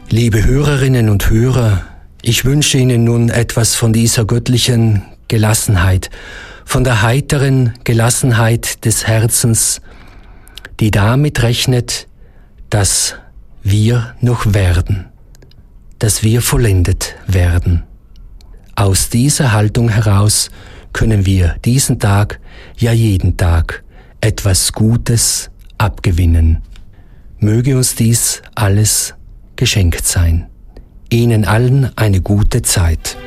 Liebe Hörerinnen und Hörer, ich wünsche Ihnen nun etwas von dieser göttlichen Gelassenheit, von der heiteren Gelassenheit des Herzens, die damit rechnet, dass wir noch werden, dass wir vollendet werden. Aus dieser Haltung heraus können wir diesen Tag, ja jeden Tag, etwas Gutes abgewinnen. Möge uns dies alles geschenkt sein. Ihnen allen eine gute Zeit.